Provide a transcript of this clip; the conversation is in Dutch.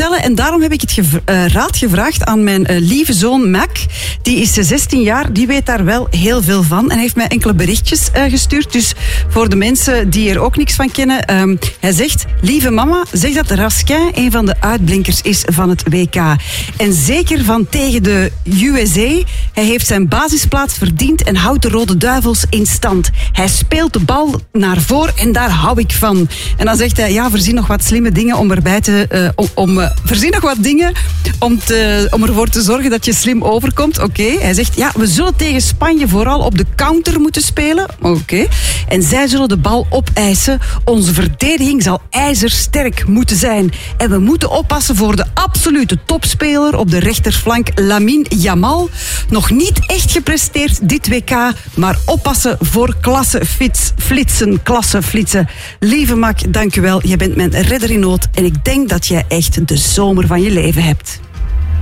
vertellen. En daarom heb ik het raad gevraagd aan mijn lieve zoon Mac. Die is 16 jaar, die weet daar wel heel veel van. En hij heeft mij enkele berichtjes gestuurd. Dus voor de mensen die er ook niks van kennen. Hij zegt, lieve mama, zeg dat Raskin een van de uitblinkers is van het WK. En zeker van tegen de USA. Hij heeft zijn basisplaats verdiend en houdt de Rode Duivels in stand. Hij speelt de bal naar voren en daar hou ik van. En dan zegt hij, ja, verzin nog wat slimme dingen om erbij te... verzin nog wat dingen om ervoor te zorgen dat je slim overkomt. Oké. Hij zegt, ja, we zullen tegen Spanje vooral op de counter moeten spelen. Oké. En zij zullen de bal opeisen. Onze verdediging zal ijzersterk moeten zijn. En we moeten oppassen voor de absolute topspeler op de rechterflank, Lamine Yamal. Nog niet echt gepresteerd dit WK, maar oppassen voor klasseflitsen. Lieve Mac, dank u wel. Je bent mijn redder in nood en ik denk dat jij echt de zomer van je leven hebt.